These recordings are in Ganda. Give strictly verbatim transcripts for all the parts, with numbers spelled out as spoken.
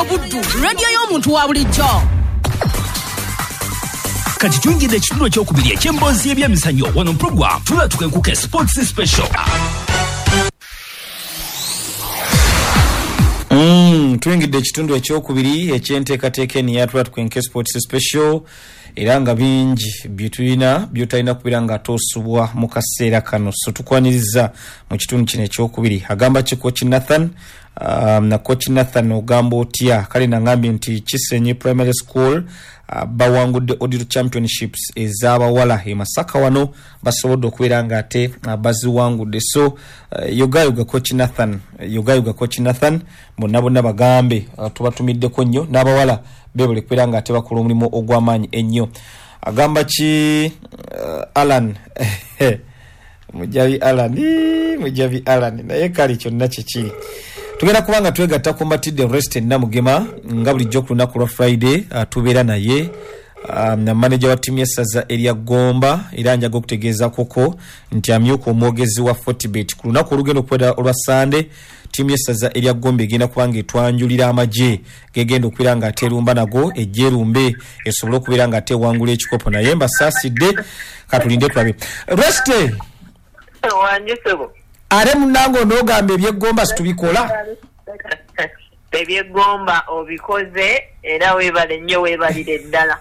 Buddu, radio y'omuntu wa bulijjo. Kati tuyingidde ekitundu ekyokubiri eky'emboozi y'ebyemizannyo wano mu program tula tukenkuke sports special. Mm, tuyingidde ekitundu ekyokubiri eky'enteekateeka eni yatula tukenke sports special era nga bingi byetulina byotalina kubeera nga toosubwa mu kaseera kano, so tukwaniriza mu kitundu kino ekyokubiri. Agamba ki Coach Nathan? Um, na Coach Nathan ogamba otya? Kale nangambye nti Kisenyi Primary School uh, bawangudde Audit Championships ez'abawala e Masaka wano basobodde okubeera nga ate uh, baziwangudde. So uh, yogayuga Coach Nathan, yogayuga Coach Nathan bonna bonna bagambe uh, tubatumiddeko nnyo n'abawala bebole kubeera nga ate bakola omulimu ogw'amaanyi ennyo. Agamba ki uh, Alan Mujabi Alan Mujabi Alan naye kali kyonna kikiri tugenda kubanga twegatta kumbatidde Rested Namugema nga bulijjo ku lunaku lwa Friday uh, tubeera naye um, na manager wa timu y'essaza Elia Gomba era njaga okutegeeza koko nti amyuka omwogezi wa Fortibet ku lunaku olugenda okubeera olwa Sunday. Timu y'essaza Elia Gomba egenda kubanga etwanjulira amagye gegenda okubeera nga aterumba nago ejjerumbe esobola okubeera nga atewangula ekikopo naye mbasaasidde katulinde tulabe. Rested wanjisebo are munango n'ogamba eby'eggomba situbikola eby'eggomba obikoze era weebale nnyo weebalire ddala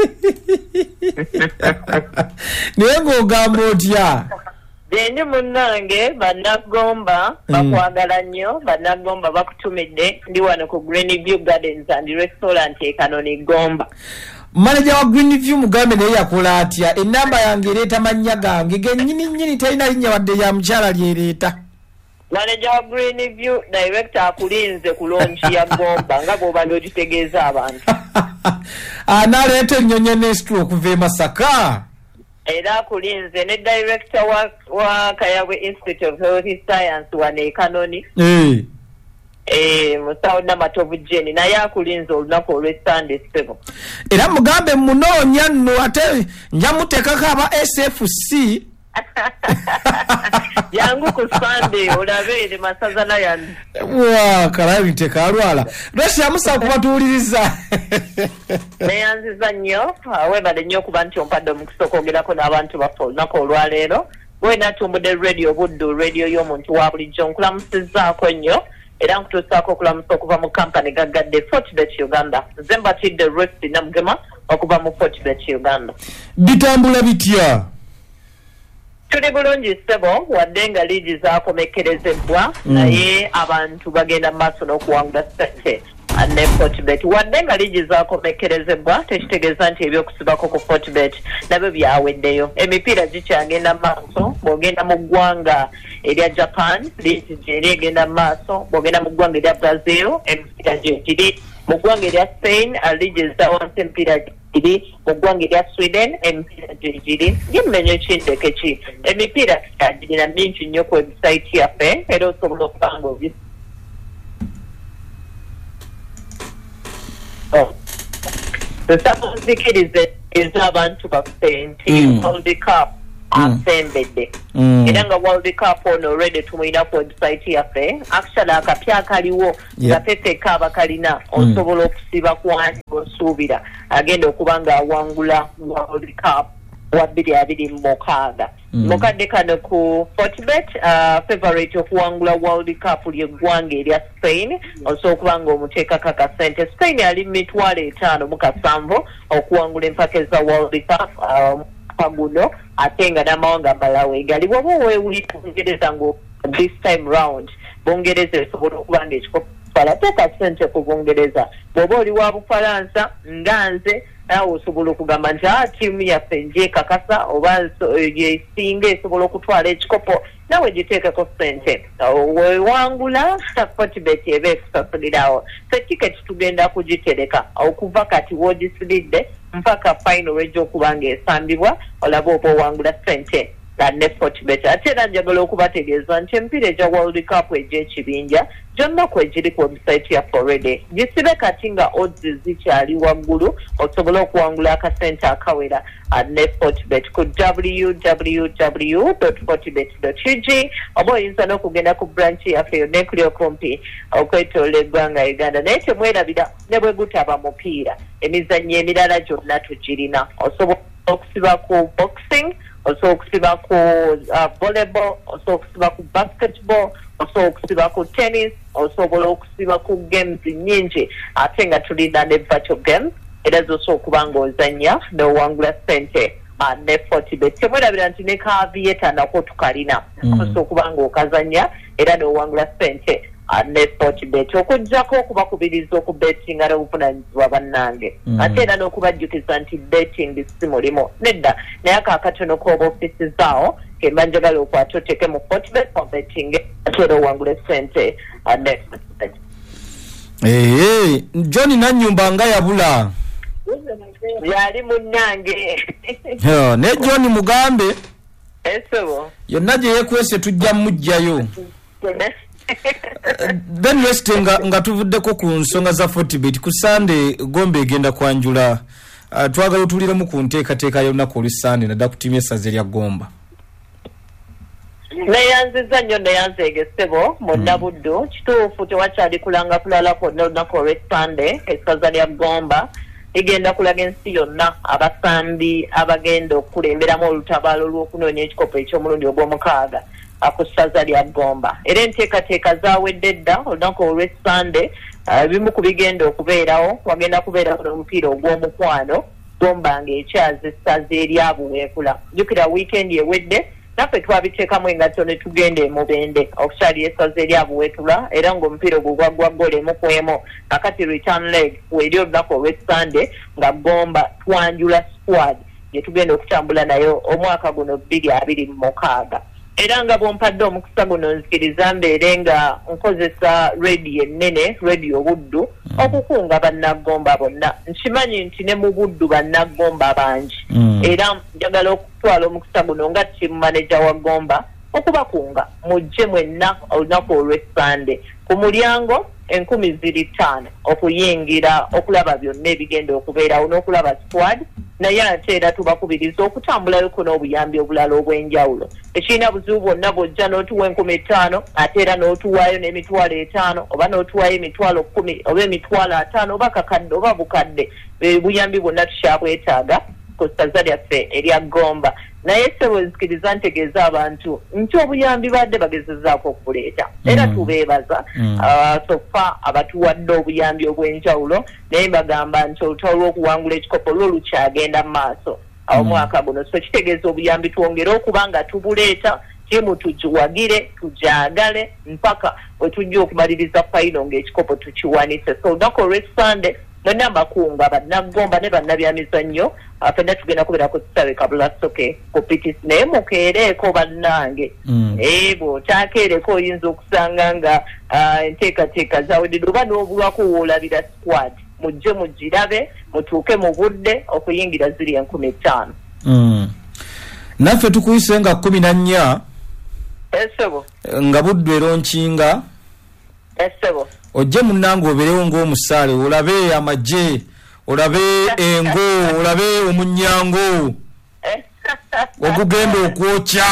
naye ng'ogamba otya? Dendi munnange bannagomba bakwagala nnyo, bannagomba bakutumidde ndi wano ku Greenview Gardens and Restaurant e Kanoni Gomba. Manager wa Greenview mugambe naye yakola atya? Enamba yange ereeta mannya gange gennyini nnyini talina linnya wadde ya mukyala lyereeta. Manager wa Greenview director akulinze ku launch ya Gomba nga bw'oba n'ogitegeeza abantu. Analeeta ennyonyi n'esitu okuva e Masaka. Era akulinze ne director wa, wa Kayabwe Institute of Health Science wano e Kanoni. Hey. Eh, musawo Namatovu Jenny naye akulinze olunaku olw'Sunday sebo. Era mugambe munoonya nno ate njamuteekako aba S F C. Yangu ku Sunday olabe ne masaza naye. Wa kalabi tekalwala. Russia musa kubatuuliriza. Neyanziza nnyo weebale nnyo kuba nti ompadde omukisa okwogerako n'abantu baffe olunaku olwaleero. Wena tumbudde radio Buddu, radio y'omuntu wa bulijjo nkulamusizzaako nnyo. Era nkutuusaako okulamusa okuva mu kampani gaggadde Fortibet Uganda. Nze mbatidde Rested Namugema okuva mu Fortibet Uganda. Bitambula bitya? Tuli bulungi ssebo wadde nga liigi zaakomekkerezebwa naye abantu bagenda mu maaso n'okuwangula ssente ne Fortibet. Wadde nga liigi zaakomekkerezebwa tekitegeeza nti ebyokusibako ku Fortibet nabyo byaweddeyo. Emipiira gikyagenda mu maaso bw'ogenda mu ggwanga erya Japan liigi gyeri egenda mu maaso, bw'ogenda mu ggwanga erya Brazil emipiira gye giri, mu ggwanga erya Spain liigi za wansi emipiira giri, mu ggwanga erya Sweden emipiira gye giri. Ng'emmenyo ekindeke ki emipiira kyagirina mingi nnyo ku website yaffe era osobola okubanga obi tusabuzikirize ez'abantu baffe nti World Cup asembedde era nga World Cup ono already tumulina ku website yaffe. Actually akapya akaliwo nga teteka abakalina osobola okusiba kwani osuubira agenda okuba nga awangula World Cup wa bbiri abiri mu mukaaga. Mukadde kano ku Fortibet uh, favorite okuwangula World Cup ly'eggwanga erya Spain osobola okuba nga omuteekako akasente. Spain ali mitwalo etaano mu kasanvu okuwangula empaka eza World Cup kaguno ate nga n'amawanga amalala weegali. Bw'oba weewulira Bungereza ngo this time round Bungereza esobola okuba nga ekikopo teeka ssente ku Bungereza. Bw'oba oli wa Bufalansa nga nze naawe osobola okugamba nti ah tiimu yaffe ngyekakasa oba yesinga esobola okutwala ekikopo naawe giteekeko ssente wewangula Fortibet eba ekusasulirawo. Ffe tiketi tugenda kugitereka okuva kati w'ogisulidde mpaka final ejja okuba nga esambibwa olaba oba owangula ssente ne Fortbet. Ate era njagala okubategeeza nti emipiira egya World Cup egy'ekibinja gyonna kwegiri ku website ya Forede. Gisibe kati nga odds zikyali waggulu osobola okuwangula akasente akawera ne Fortbet ku w w w dot fortbet dot u g oba oyinza n'okugenda ku branch yaffe yonna ekuli okumpi okwetoloola eggwanga Uganda. Naye temwerabira ne bwe gutaba mupiira emizannyo emirala gyonna tugirina. Osobola okusiba ku boxing, osobola okusiba ku uh, volleyball, osobola okusiba ku basketball, osobola okusiba ku tennis, osobola okusiba ku games nyingi ate nga tulina ne virtual games era zosobola okuba ng'ozannya n'owangula ssente uh, ne Fortbet. Temwerabira nti ne kavieta nako tukalina osobola okuba ng'okazannya era n'owangula ssente uh, ne Fortbet. Okuggyako okubakubiriza okubetinga n'obuvunanyizibwa bannange mm. ate era n'okubajjukiza nti betting si mulimu nedda naye akaakatono k'oba ofisi zaawo kemba njagala okwata oteeke mu Fortbet obetinge ate era owangula ssente uh, ne Fortbet. Hey, John Nanyumba nga yabula yali munnange yo ne John mugambe esebo yonna gye yeekwese tujja mujjayo then west nga, nga tuvuddeko ku nsonga za Fortbet ku Sunday Gombe egenda kwanjula uh, twagala otuliremu ku nteekateeka y'olunaku olu Sunday nadda ku ttiimu essaza erya Gomba. Neyanziza nnyo neyanzeegesebo mu Nabuddu kituufu tewakyali kulanga kulala kwonna olunaku olw'e Sunday essaza lya Gomba igenda kulaga ensi yonna abasambi abagenda okukulemberamu olutabaalo lw'okunoonya ekikopo eky'omulundi ogw'omukaaga ku ssaza lya Gomba. Era enteekateeka zaawedde dda olunaku olw'e Sunday ebimu ku bigenda okubeerawo wagenda kubeerawo n'omupiira ogw'omukwano Gomba ng'ekyaza essaza erya Buweekula. Jjukira wiikendi ewedde naffe twabiteekamu engatto ne tugenda e Mubende okukyali essaza erya Buweekula era ng'omupiira ogwo gwaggwa ggoola emu ku emu kakati return leg weri olunaku olw'e Sunday nga Gomba twanjula squad gye tugenda okutambula nayo omwaka guno bbiri abiri mu mukaaga. Era nga bwompadde omukisa guno nzikiriza mbeere nga nkozesa radio ennene radio Buddu okukunga bannagomba bonna. Nkimanyi nti ne mu Buddu bannagomba bangi mm. era njagala okutwala omukisa guno nga team manager wa Gomba okubakunga mujje mwenna olunaku olw'e Sunday ku mulyango enkumi ziri ttaano okuyingira okulaba byonna ebigenda okubeerawo n'okulaba squad naye ate era tubakubiriza okutambulayoko n'obuyambi obulala obw'enjawulo. Ekirina buzibu bwonna bw'ojja n'otuwa enkumi ttaano ate era n'otuwaayo n'emitwalo etaano oba n'otuwaayo emitwalo kkumi oba emitwalo ataano oba kakadde oba bukadde buyambi bwonna tukyabwetaaga ku ssaza lyaffe erya Gomba. Naye sebo nzikiriza ntegeeza abantu nti obuyambi badde bagezezzaako okuleeta era mm. tubeebaza mm. uh, sofa abatuwadde obuyambi obw'enjawulo naye bagamba nti olutalo lw'okuwangula ekikopo lwo lukyagenda mu maaso omwaka mm. guno so kitegeeza obuyambi twongere okuba nga tubuleeta tiimu tugiwagire tugyagale mpaka bwe tujja okumaliriza fayino ng'ekikopo tukiwanise. So olunaku olw'e Sunday nonna makunga bannagomba ne bannabyamizannyo fenna tugenda kubeera ku kisawe kabulasoke ku pitis naye mukeereeko bannange mm. e bw'otaakeereko oyinza okusanga nga uh, enteekateeka zawedde oba n'obulwako woolabira squad mujje mugirabe mutuuke mu budde okuyingira ziri enkumi ttaano mm. naffe tukuyise nga kkumi na nnya esebo nga Buddu eronkinga esebo ojje munnange obeerewo ng'omusaale olabe amagye olabe engo olabe omunyango ogugenda okwokya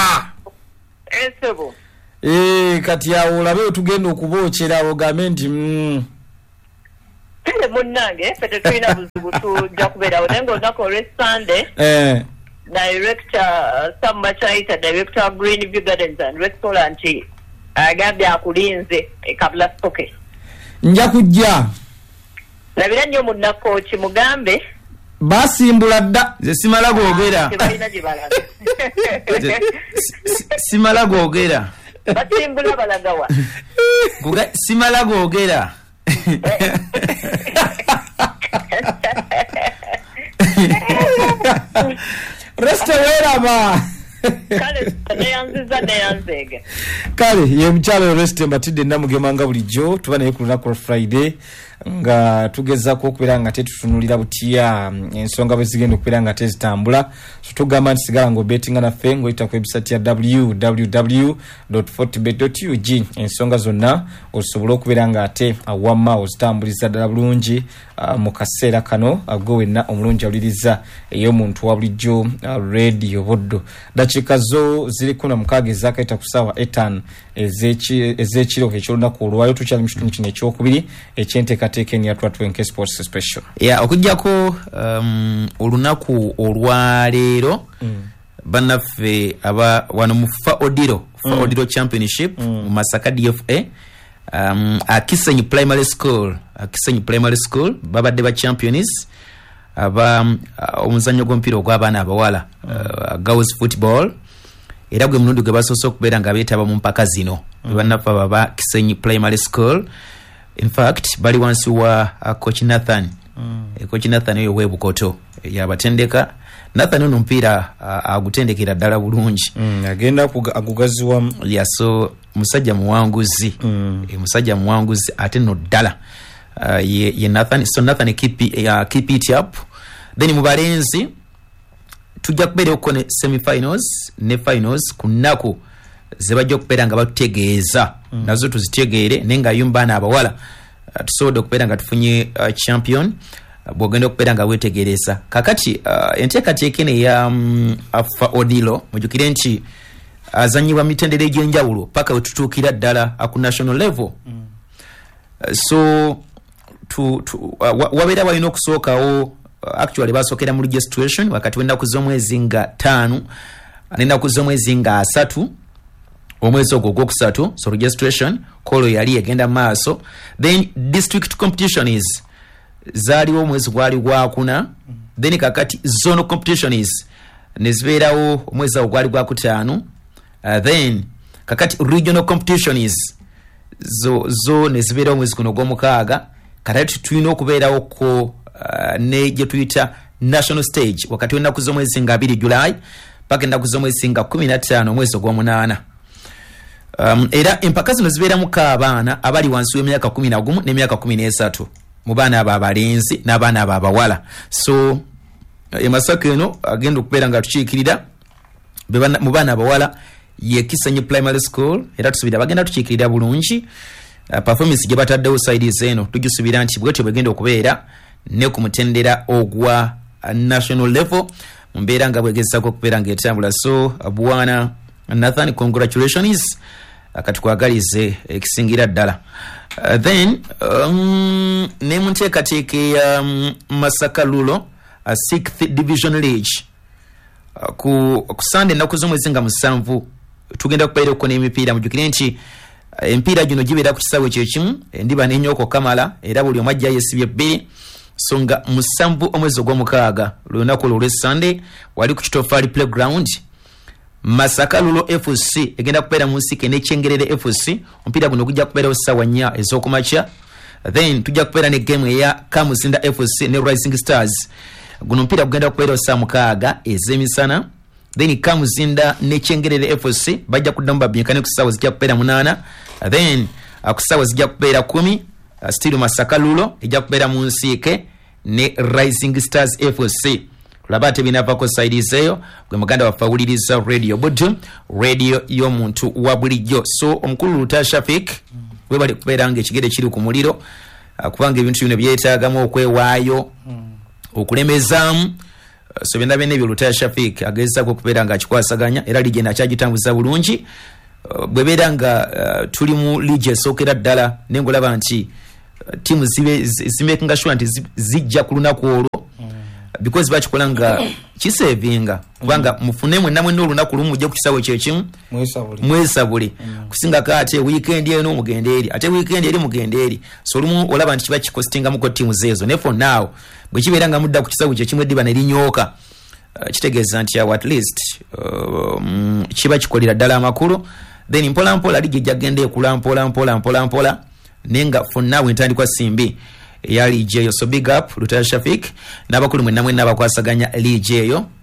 esebo ee kati awo olabe otugenda okubookera ogambe nti mm. Tende munnange ffe tetulina buzibu tujja kubeerawo naye ng'olunaku olw'e Sunday eh. Director Sam Machaita Director of Greenview Gardens and Restaurant agambye akulinze e Kabulasoke nja kujja labira nnyo munnakooki mugambe basimbula dda ze simala googera tebalina gye balaga simala googera basimbula balagawa simala googera Resta weraba kale neyanziza neyanzege kale ye mchalo reste mbatide namugemanga bulijjo tuba naye ku lunaku Friday nga tugezako okubera nga tetutunulira butiya ensonga bwe zigenda okubera nga tezitambula so tugamba nti sigala ngo betting na fe ngo ita ku website ya w w w dot fortybet dot u g ensonga zonna osobola okubera nga ate awama ozitambuliza ddala bulungi uh, mu kaseera kano agowenna omulungi awuliriza ey'omuntu wa bulijjo uh, radio boddo dakiika zo ziri kuna mukaaga ezakaita ku ssaawa etaano ez'ekiro eky'olunaku olwayo tukyali mu kitundu kino ekyokubiri eky'enteekateeka eni ya Twenke Sports Special ya okujjako um, olunaku olwaleero mm. bannaffe aba wano mu Fa Odilo Fa mm. Odilo Championship mu mm. Masaka D F A um, Akisenyi Primary School Akisenyi Primary School babadde ba champions aba um, omuzannyo gw'omupiira ogw'abaana abawala mm. uh, girls football era gwe mulundi gwe basoose okubeera nga beetaba mu mpaka zino mm. bannaffe baba Kisenyi Primary School. In fact bali wansi wa uh, coach Nathan mm. e, coach Nathan oyo webukoto yabatendeka Nathan ono mpira uh, agutendekera ddala bulungi mm, agenda agugaziwa ya so musajja muwanguzi mm. e, musajja muwanguzi ate no ddala uh, ye, ye Nathan so Nathan keep, uh, keep it up then mu balenzi tujja kubeera okko ne semi-finals ne finals ku nnaku ze bajja okubeera nga batutegeeza mm. nazo tuzitegeere naye nga yumbaana abawala uh, tusobodde okubeera nga tufunye uh, champion uh, bw'ogenda okubeera nga weetegereza kakati uh, enteekateeka eno eya um, Fa Odilo mujjukire nti azannyibwa mitendera egy'enjawulo paka wetutuukira ddala uh, ku national level mm. uh, so tu, tu, uh, wabeera walina okusookawo uh, actually basookera mu registration wakati w'ennaku z'omwezi nga ttaano n'ennaku z'omwezi nga asatu omwezi ogwo ogwokusatu so registration kolo yali egenda maaso then district competition is zaaliwo omwezi gwali gwakuna then kakati zonal competition is nezibeerawo omwezi awo gwali gwakutaano uh, then kakati regional competition is zo, zo nezibeerawo omwezi guno gw'omukaaga kakati tulina okubeerawo ko uh, ne gye tuyita national stage wakati w'ennaku z'omwezi nga abiri July paka ennaku z'omwezi nga kumi na ttaano omwezi ogw'omunaana. Um, era empaka zino zibeeramu abaana abali wansi w'emyaka kumi na gumu n'emyaka kumi n'esatu mu baana abo abalenzi n'abaana abo abawala so e Masaka eno agenda okubeera nga tukiikirira mu baana abawala ye Kisenyi Primary School era tusubira bagenda tukiikirira bulungi uh, performance gye bataddewo sides eno tujusubira nti bwetyo bagenda okubeera ne ku mutendera ogwa uh, national level mu mbeera nga bwegezako okubeera ng'etambula so uh, bwana Nathan congratulations akatukwagalize ekisingira ddala uh, then um, ne munteekateeka ya um, Masaka Lulo uh, sixth division league uh, ku, ku Sunday ennaku z'omwezi nga musanvu tugenda kubeera okko n'emipiira mujjukire nti uh, empiira gino gibeera ku kisaawe kyekimu endiba n'enyooko kamala era buli omu ajja yeesibye bbiri so nga musanvu omwezi ogw'omukaaga lunaku olwo olw'Sunday wali ku Kitofaali playground Masaka Lulo F C egenda kubeera mu Nsike n'Ekyengerere F C omupiira guno gujja kubeerawo ssaawa nnya ez'okumakya then tujja kubeera ne game eya Kamuzinda F C ne Rising Stars guno omupiira gugenda kubeerawo ssaawa mukaaga ez'emisana then Kamuzinda n'Ekyengerere F C bajja kuddamu babbinkane ku ssaawa zijja kubeera munaana then ku ssaawa zijja kubeera kumi still Masaka Lulo ejja kubeera mu Nsike ne Rising Stars F C labate binavako sides eyo gwe muganda wa fawuliriza radio budu radio y'omuntu wa bulijjo so omukulu Luta Shafik mm. we bali kubeera nga ekigere kiri ku muliro uh, kubanga ebintu bino byetaagamu okwewaayo mm. okulemezaamu uh, so byonna byonna ebyo Luta Shafik agezaako okubeera nga akikwasaganya era liigi nakyagitambuza bulungi uh, bwe beera nga uh, tuli mu liigi esookera ddala naye ngolaba nti uh, tiimu zimekinga sure nti zijja ku lunaku olwo because bakikola nga kisevinga kubanga mufune mwenna mwenna olunaku lumu mujja ku kisaawe kyekimu mwesabule mm. kusinga kate weekend eno mugende eri ate weekend eri mugende eri so lumu olaba nti kiba kikostinga muko tiimu zeezo ne for now bwe kibeera nga mudda ku kisaawe kyekimu eddiba ne linyooka uh, kitegeeza nti awo at least uh, um, kiba kikolera ddala amakulu then mpola mpola ligi ejja ekula mpola mpola mpola mpola nenga for now entandikwa simbi ya liigi eyo so big up Luta Shafik n'abakulu mwenna mwenna abakwasaganya liigi eyo